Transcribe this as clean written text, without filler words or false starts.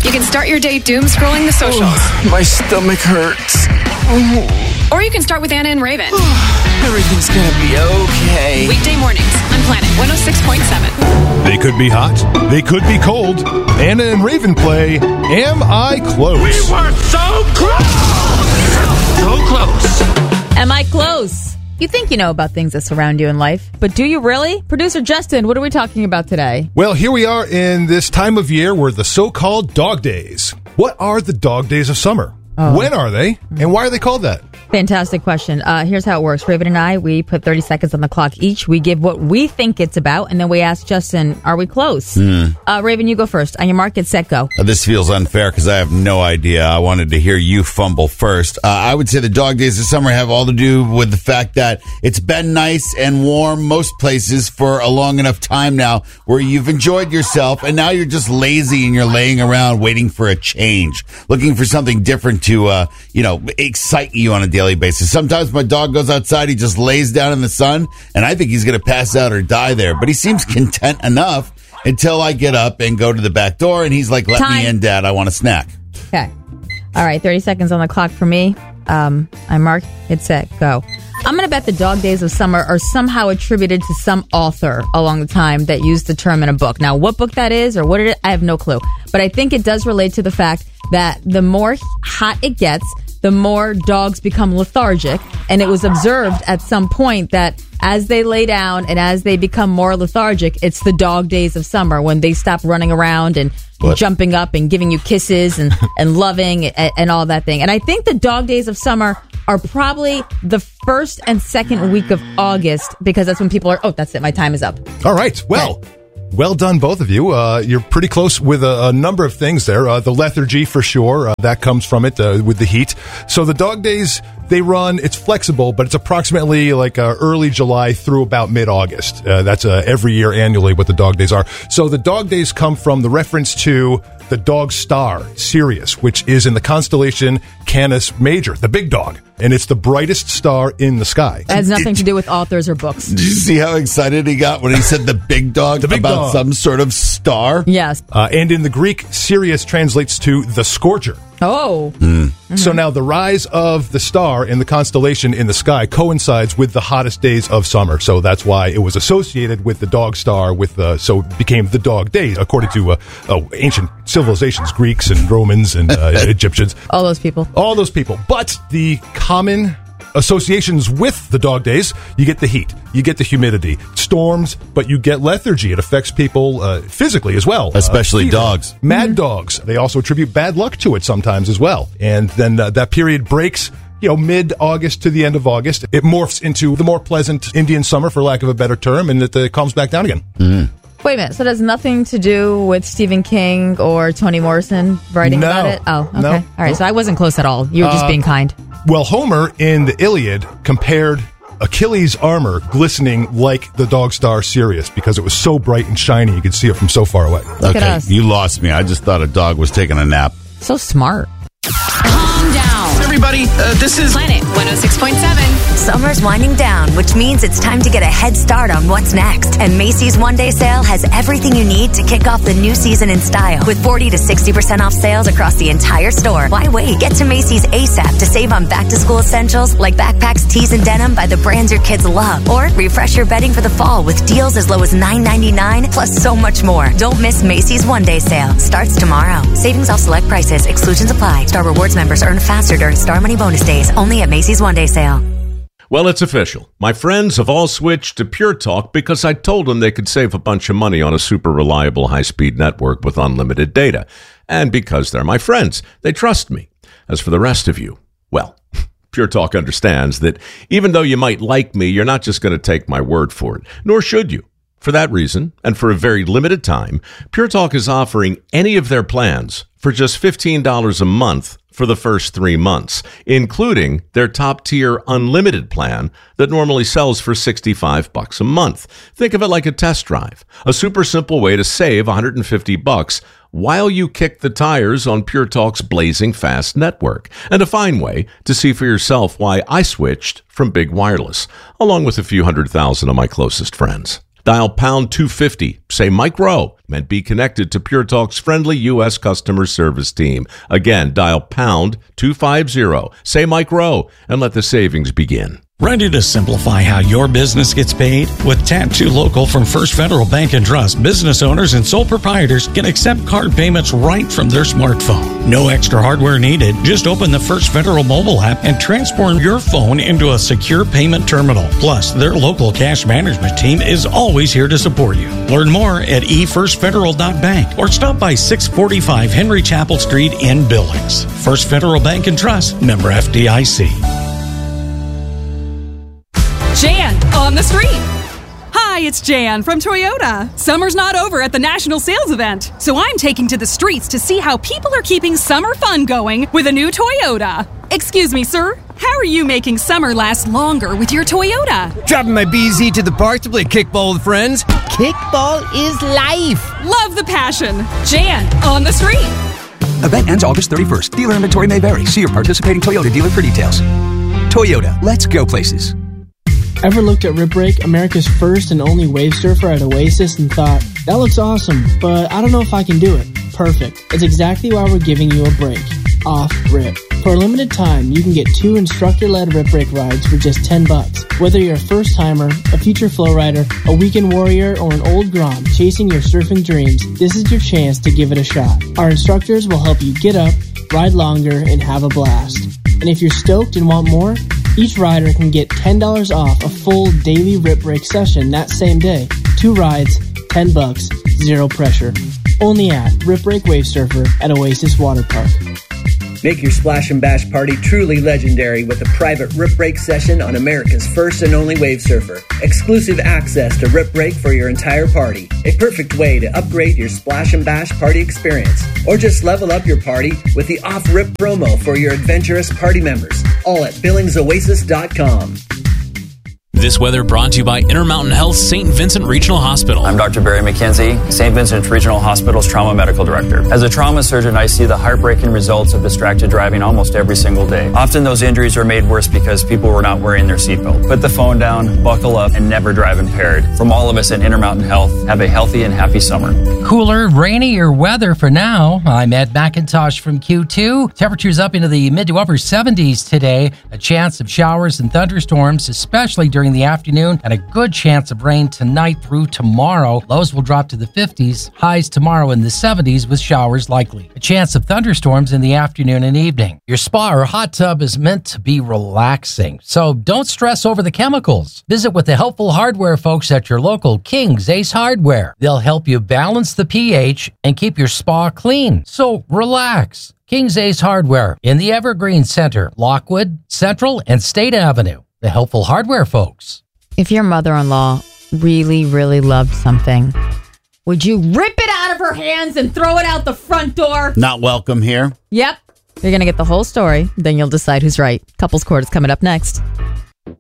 You can start your day doom scrolling the socials. My stomach hurts. Or you can start with Anna and Raven. Everything's gonna be okay. Weekday mornings on Planet 106.7. They could be hot. They could be cold. Anna and Raven play Am I Close? We were so close! So close. Am I close? You think you know about things that surround you in life, but do you really? Producer Justin, what are we talking about today? Well, here we are in this time of year where the so-called dog days. What are the dog days of summer? When are they? And why are they called that? Fantastic question. Here's how it works. Raven and I, we put 30 seconds on the clock each. We give what we think it's about, and then we ask Justin, are we close? Raven, you go first. On your mark, get set, go. This feels unfair because I have no idea. I wanted to hear you fumble first. I would say the dog days of summer have all to do with the fact that it's been nice and warm most places for a long enough time now where you've enjoyed yourself, and now you're just lazy and you're laying around waiting for a change, looking for something different to, excite you on a daily basis. Sometimes my dog goes outside, he just lays down in the sun, and I think he's going to pass out or die there. But he seems content enough until I get up and go to the back door, and he's like, let me in, Dad, I want a snack. Okay. All right, 30 seconds on the clock for me. I mark, get set, go. I'm going to bet the dog days of summer are somehow attributed to some author along the time that used the term in a book. Now, what book that is or what it is, I have no clue. But I think it does relate to the fact that the more hot it gets, the more dogs become lethargic. And it was observed at some point that as they lay down and as they become more lethargic, it's the dog days of summer when they stop running around and jumping up and giving you kisses and loving and all that thing. And I think the dog days of summer are probably the first and second week of August because that's when people are, that's it, my time is up. All right. Well done, both of you. You're pretty close with a number of things there. The lethargy, for sure. That comes from it with the heat. So the dog days, they run, it's flexible, but it's approximately like early July through about mid-August. That's every year annually what the dog days are. So the dog days come from the reference to the dog star, Sirius, which is in the constellation Canis Major, the big dog. And it's the brightest star in the sky. It has nothing to do with authors or books. Did you see how excited he got when he said the big dog about some sort of star? Yes. And in the Greek, Sirius translates to the scorcher. Oh. Mm-hmm. So now the rise of the star in the constellation in the sky coincides with the hottest days of summer. So that's why it was associated with the dog star, so it became the dog days, according to ancient civilizations, Greeks and Romans and Egyptians. All those people. But the common associations with the dog days, you get the heat, you get the humidity, storms, but you get lethargy. It affects people physically as well. Especially dogs. Mad dogs. They also attribute bad luck to it sometimes as well. And then that period breaks, mid-August to the end of August. It morphs into the more pleasant Indian summer, for lack of a better term, and it calms back down again. Mm. Wait a minute. So it has nothing to do with Stephen King or Toni Morrison writing about it? Oh, okay. No. All right. So I wasn't close at all. You were just being kind. Well, Homer in the Iliad compared Achilles' armor glistening like the dog star Sirius because it was so bright and shiny you could see it from so far away. Look at us. You lost me. I just thought a dog was taking a nap. So smart. Calm down. Everybody, this is Planet 106.7. Summer's winding down, which means it's time to get a head start on what's next. And Macy's one-day sale has everything you need to kick off the new season in style. With 40 to 60% off sales across the entire store. Why wait? Get to Macy's ASAP to save on back-to-school essentials like backpacks, tees, and denim by the brands your kids love. Or refresh your bedding for the fall with deals as low as $9.99, plus so much more. Don't miss Macy's one-day sale. Starts tomorrow. Savings off select prices. Exclusions apply. Star Rewards members earn faster during Star Money bonus days. Only at Macy's one-day sale. Well, it's official. My friends have all switched to Pure Talk because I told them they could save a bunch of money on a super reliable high-speed network with unlimited data. And because they're my friends, they trust me. As for the rest of you, well, Pure Talk understands that even though you might like me, you're not just going to take my word for it, nor should you. For that reason, and for a very limited time, Pure Talk is offering any of their plans for just $15 a month for the first 3 months, including their top-tier unlimited plan that normally sells for $65 a month. Think of it like a test drive, a super simple way to save $150 while you kick the tires on Pure Talk's blazing fast network, and a fine way to see for yourself why I switched from big wireless, along with a few 100,000 of my closest friends. Dial pound 250. Say Mike Rowe and be connected to Pure Talk's friendly U.S. customer service team. Again, dial pound 250. Say Mike Rowe and let the savings begin. Ready to simplify how your business gets paid? With Tap2 Local from First Federal Bank and Trust, business owners and sole proprietors can accept card payments right from their smartphone. No extra hardware needed. Just open the First Federal mobile app and transform your phone into a secure payment terminal. Plus, their local cash management team is always here to support you. Learn more at efirstfederal.bank or stop by 645 Henry Chapel Street in Billings. First Federal Bank and Trust, member FDIC. Jan on the street. Hi, it's Jan from Toyota. Summer's not over at the National Sales Event, so I'm taking to the streets to see how people are keeping summer fun going with a new Toyota. Excuse me, sir. How are you making summer last longer with your Toyota? Dropping my BZ to the park to play kickball with friends. Kickball is life. Love the passion. Jan on the street. Event ends August 31st. Dealer inventory may vary. See your participating Toyota dealer for details. Toyota, let's go places. Ever looked at Rip Break, America's first and only wave surfer at Oasis, and thought, that looks awesome, but I don't know if I can do it? Perfect. It's exactly why we're giving you a break. Off Rip. For a limited time, you can get 2 instructor-led Rip Break rides for just $10. Whether you're a first-timer, a future flow rider, a weekend warrior, or an old grom chasing your surfing dreams, this is your chance to give it a shot. Our instructors will help you get up, ride longer, and have a blast. And if you're stoked and want more, each rider can get $10 off a full daily Rip Break session that same day. 2 rides, $10, zero pressure. Only at Rip Break Wave Surfer at Oasis Water Park. Make your Splash and Bash party truly legendary with a private Rip Break session on America's first and only wave surfer. Exclusive access to Rip Break for your entire party. A perfect way to upgrade your Splash and Bash party experience. Or just level up your party with the Off-Rip promo for your adventurous party members. All at BillingsOasis.com. This weather brought to you by Intermountain Health St. Vincent Regional Hospital. I'm Dr. Barry McKenzie, St. Vincent Regional Hospital's Trauma Medical Director. As a trauma surgeon, I see the heartbreaking results of distracted driving almost every single day. Often those injuries are made worse because people were not wearing their seatbelt. Put the phone down, buckle up, and never drive impaired. From all of us at Intermountain Health, have a healthy and happy summer. Cooler, rainier weather for now. I'm Ed McIntosh from Q2. Temperatures up into the mid to upper 70s today. A chance of showers and thunderstorms, especially during the afternoon, and a good chance of rain tonight through tomorrow. Lows will drop to the 50s, highs tomorrow in the 70s with showers likely. A chance of thunderstorms in the afternoon and evening. Your spa or hot tub is meant to be relaxing, so don't stress over the chemicals. Visit with the helpful hardware folks at your local King's Ace Hardware. They'll help you balance the pH and keep your spa clean, so relax. King's Ace Hardware in the Evergreen Center, Lockwood, Central, and State Avenue. The helpful hardware folks. If your mother-in-law really, really loved something, would you rip it out of her hands and throw it out the front door? Not welcome here. Yep. You're going to get the whole story. Then you'll decide who's right. Couples Court is coming up next.